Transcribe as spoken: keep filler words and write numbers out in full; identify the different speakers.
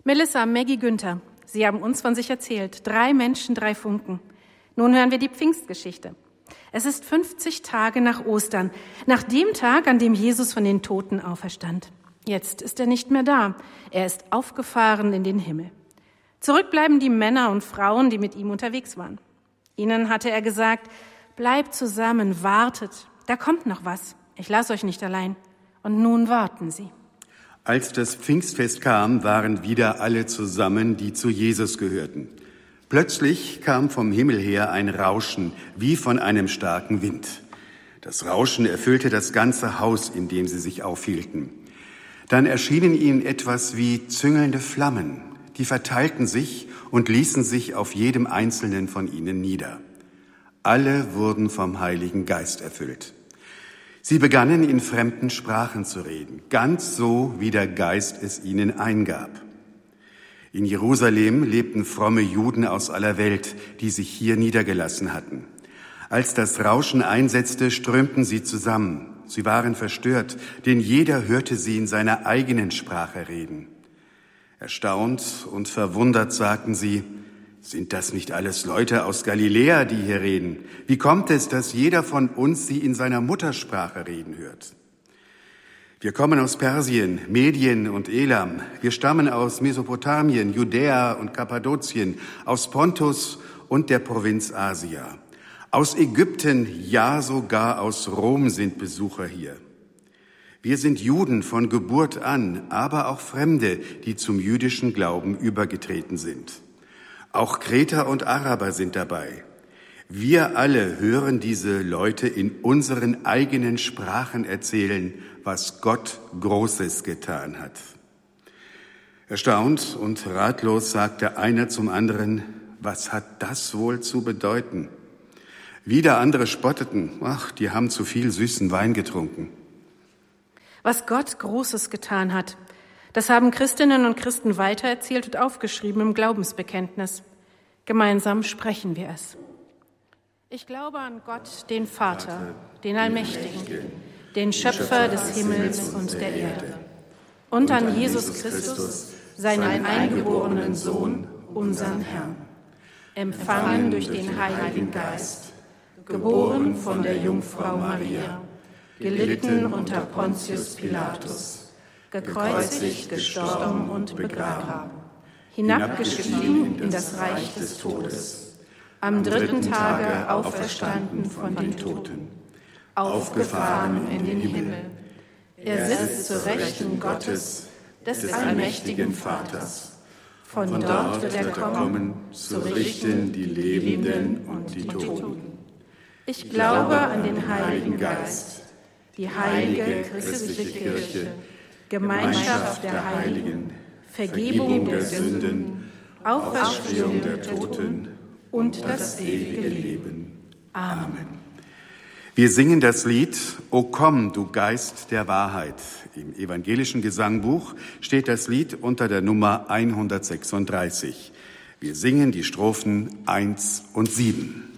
Speaker 1: Melissa, Maggie, Günther, Sie haben uns von sich erzählt. Drei Menschen, drei Funken. Nun hören wir die Pfingstgeschichte. Es ist fünfzig Tage nach Ostern, nach dem Tag, an dem Jesus von den Toten auferstand. Jetzt ist er nicht mehr da. Er ist aufgefahren in den Himmel. Zurück bleiben die Männer und Frauen, die mit ihm unterwegs waren. Ihnen hatte er gesagt, bleibt zusammen, wartet, da kommt noch was. Ich lasse euch nicht allein. Und nun warten sie.
Speaker 2: Als das Pfingstfest kam, waren wieder alle zusammen, die zu Jesus gehörten. Plötzlich kam vom Himmel her ein Rauschen, wie von einem starken Wind. Das Rauschen erfüllte das ganze Haus, in dem sie sich aufhielten. Dann erschienen ihnen etwas wie züngelnde Flammen. Die verteilten sich und ließen sich auf jedem einzelnen von ihnen nieder. Alle wurden vom Heiligen Geist erfüllt. Sie begannen in fremden Sprachen zu reden, ganz so, wie der Geist es ihnen eingab. In Jerusalem lebten fromme Juden aus aller Welt, die sich hier niedergelassen hatten. Als das Rauschen einsetzte, strömten sie zusammen. Sie waren verstört, denn jeder hörte sie in seiner eigenen Sprache reden. Erstaunt und verwundert sagten sie, sind das nicht alles Leute aus Galiläa, die hier reden? Wie kommt es, dass jeder von uns sie in seiner Muttersprache reden hört? Wir kommen aus Persien, Medien und Elam. Wir stammen aus Mesopotamien, Judäa und Kappadokien, aus Pontus und der Provinz Asia. Aus Ägypten, ja sogar aus Rom sind Besucher hier. Wir sind Juden von Geburt an, aber auch Fremde, die zum jüdischen Glauben übergetreten sind. Auch Kreter und Araber sind dabei. Wir alle hören diese Leute in unseren eigenen Sprachen erzählen, was Gott Großes getan hat. Erstaunt und ratlos sagte einer zum anderen, was hat das wohl zu bedeuten? Wieder andere spotteten, ach, die haben zu viel süßen Wein getrunken.
Speaker 1: Was Gott Großes getan hat, das haben Christinnen und Christen weitererzählt und aufgeschrieben im Glaubensbekenntnis. Gemeinsam sprechen wir es. Ich glaube an Gott, den Vater, den Allmächtigen, den Schöpfer des Himmels und der Erde. Und an Jesus Christus, seinen eingeborenen Sohn, unseren Herrn. Empfangen durch den Heiligen Geist, geboren von der Jungfrau Maria, gelitten unter Pontius Pilatus, gekreuzigt, gestorben und begraben, hinabgestiegen in das Reich des Todes, am dritten Tage auferstanden von den Toten, aufgefahren in den Himmel. Er sitzt zur Rechten Gottes, des allmächtigen Vaters. Von dort wird er kommen, zu richten die Lebenden und die Toten. Ich glaube an den Heiligen Geist, die heilige christliche Kirche, Gemeinschaft der Heiligen, Vergebung der Sünden, Auferstehung der Toten und das ewige Leben. Amen.
Speaker 2: Wir singen das Lied O komm, du Geist der Wahrheit. Im evangelischen Gesangbuch steht das Lied unter der Nummer hundertsechsunddreißig. Wir singen die Strophen eins und sieben.